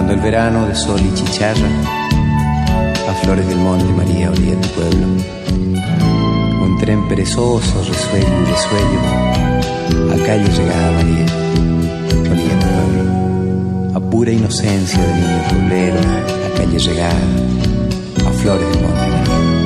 Cuando el verano de sol y chicharra, a flores del monte María olía tu pueblo. Un tren perezoso, resuello y resuello, a calle llegaba María, olía tu pueblo. A pura inocencia de niño pueblero, a calle llegaba, a flores del monte María.